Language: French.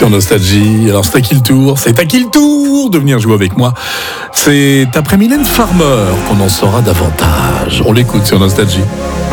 sur Nostalgie. Alors c'est à qui le tour ? C'est à qui le tour de venir jouer avec moi ? C'est après Mylène Farmer qu'on en saura davantage. On l'écoute sur Nostalgie.